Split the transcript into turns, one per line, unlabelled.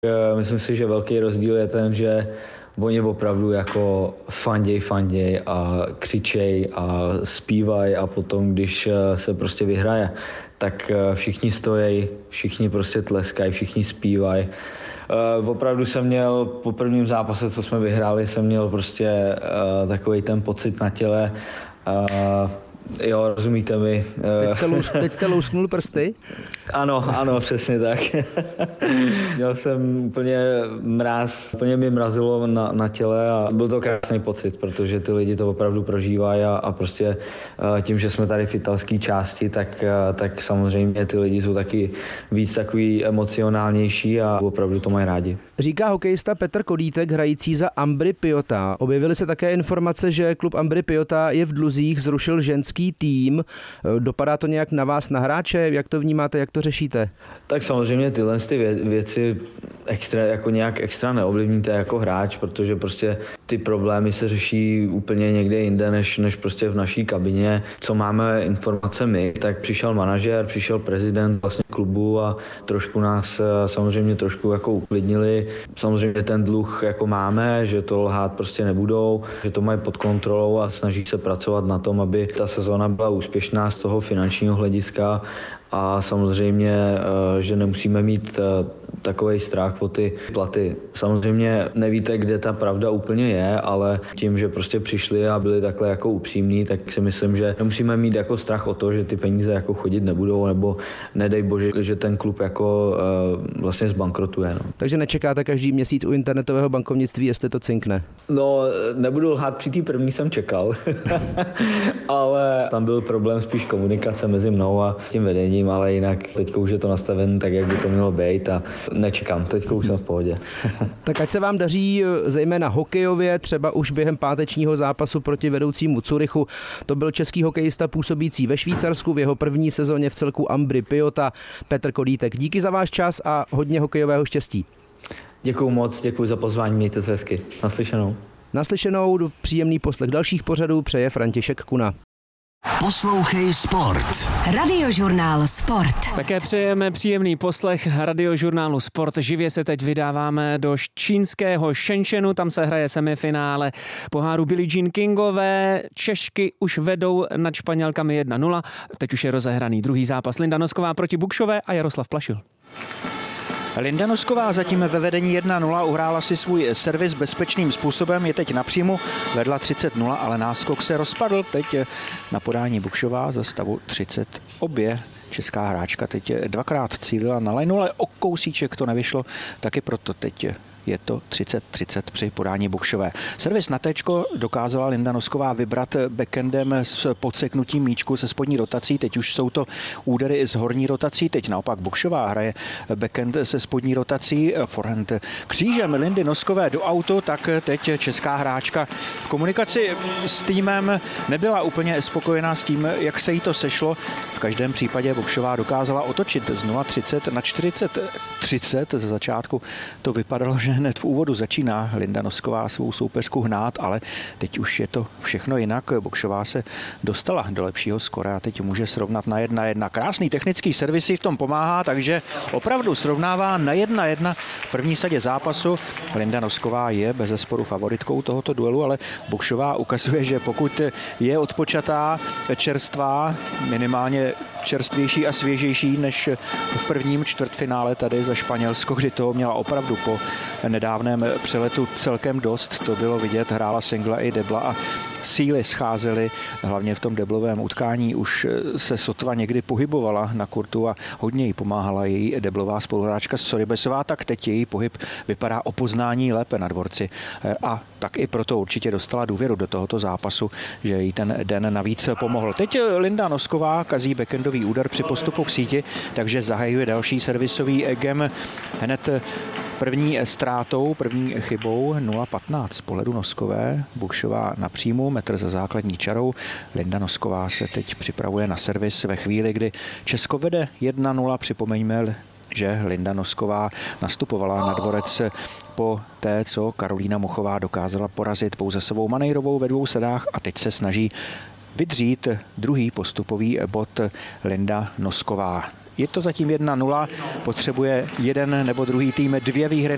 Myslím si, že velký rozdíl je ten, že oni opravdu jako fanděj a křičej a zpívají a potom, když se prostě vyhraje, tak všichni stojí, všichni prostě tleskají, všichni zpívají. Opravdu jsem měl po prvním zápase, co jsme vyhráli, jsem měl prostě takový ten pocit na těle. Jo, rozumíte mi.
Teď jste lousknul prsty?
Ano, přesně tak. Měl jsem úplně mráz, úplně mi mrazilo na těle a byl to krásný pocit, protože ty lidi to opravdu prožívají a prostě tím, že jsme tady v italské části, tak samozřejmě ty lidi jsou taky víc takový emocionálnější a opravdu to mají rádi.
Říká hokejista Petr Kodítek, hrající za Ambri Piotta. Objevily se také informace, že klub Ambri Piotta je v dluzích, zrušil ženský tým. Dopadá to nějak na vás, na hráče? Jak to vnímáte, jak to řešíte? Tak samozřejmě tyhle věci nějak extra neovlivníte jako hráč, protože prostě ty problémy se řeší úplně někde jinde, než prostě v naší kabině. Co máme informace my, tak přišel manažer, přišel prezident vlastně klubu a trošku nás samozřejmě jako uklidnili. Samozřejmě ten dluh jako máme, že to lhát prostě nebudou, že to mají pod kontrolou a snaží se pracovat na tom, aby ta sezóna byla úspěšná z toho finančního hlediska a samozřejmě, že nemusíme mít takovej strach o ty platy. Samozřejmě nevíte, kde ta pravda úplně je, ale tím, že prostě přišli a byli takhle jako upřímní, tak si myslím, že nemusíme mít jako strach o to, že ty peníze jako chodit nebudou, nebo nedej bože, že ten klub jako vlastně zbankrotuje. No. Takže nečekáte každý měsíc u internetového bankovnictví, jestli to cinkne?
No, nebudu lhát, při té první jsem čekal, ale tam byl problém spíš komunikace mezi mnou a tím vedením, ale jinak teďka už je to nastavené tak, jak by to mělo být a nečekám, teďka už jsem v pohodě.
Tak ať se vám daří zejména hokejově, třeba už během pátečního zápasu proti vedoucímu Curychu. To byl český hokejista působící ve Švýcarsku v jeho první sezóně v celku Ambri Piotta, Petr Kodítek. Díky za váš čas a hodně hokejového štěstí.
Děkuju moc, děkuju za pozvání, mějte se hezky. Naslyšenou.
Naslyšenou, příjemný poslech dalších pořadů přeje František Kuna.
Poslouchej Sport. Radiožurnál Sport.
Také přejeme příjemný poslech Radiožurnálu Sport. Živě se teď vydáváme do čínského Shenzhenu, tam se hraje semifinále poháru Billie Jean Kingové. Češky už vedou nad Španělkami 1-0. Teď už je rozehraný druhý zápas. Linda Nosková proti Bukšové a Jaroslav Plašil.
Linda Nosková zatím ve vedení 1-0 uhrála si svůj servis bezpečným způsobem, je teď na příjmu, vedla 30-0, ale náskok se rozpadl, teď na podání Bukšová za stavu 30. Obě česká hráčka teď dvakrát cílila na lineu, ale o kousíček to nevyšlo, taky proto teď je to 30-30 při podání Bukšové. Servis na téčko dokázala Linda Nosková vybrat backendem s podseknutím míčku se spodní rotací. Teď už jsou to údery s horní rotací. Teď naopak Bukšová hraje backend se spodní rotací. Forehand křížem Lindy Noskové do auto, tak teď česká hráčka v komunikaci s týmem nebyla úplně spokojená s tím, jak se jí to sešlo. V každém případě Bukšová dokázala otočit z 0,30 na 40-30. Ze začátku to vypadalo, že hned v úvodu začíná Linda Nosková svou soupeřku hnát, ale teď už je to všechno jinak. Bukšová se dostala do lepšího skora a teď může srovnat na 1-1. Krásný technický servis v tom pomáhá, takže opravdu srovnává na 1-1 v první sadě zápasu. Linda Nosková je bezesporu favoritkou tohoto duelu, ale Bukšová ukazuje, že pokud je odpočatá, čerstvá, minimálně čerstvější a svěžejší než v prvním čtvrtfinále tady za Španělsko, kdy toho měla opravdu po nedávném přeletu celkem dost. To bylo vidět, hrála singla i debla a síly scházely, hlavně v tom deblovém utkání už se sotva někdy pohybovala na kurtu a hodně jí pomáhala její deblová spoluhráčka Soribesová, tak teď její pohyb vypadá o poznání lépe na dvorci a tak i proto určitě dostala důvěru do tohoto zápasu, že jí ten den navíc pomohl. Teď Linda Nosková kazí backendový úder při postupu k síti, takže zahajuje další servisový gem hned první ztrátou, první chybou 0,15 z pohledu Noskové. Bukšová na příjmu, metr za základní čarou. Linda Nosková se teď připravuje na servis ve chvíli, kdy Česko vede 1-0. Připomeňme, že Linda Nosková nastupovala na dvorec po té, co Karolína Muchová dokázala porazit pouze svou Manejrovou ve 2 setách a teď se snaží vydřít druhý postupový bod Linda Nosková. Je to zatím 1-0, potřebuje jeden nebo druhý tým 2 výhry.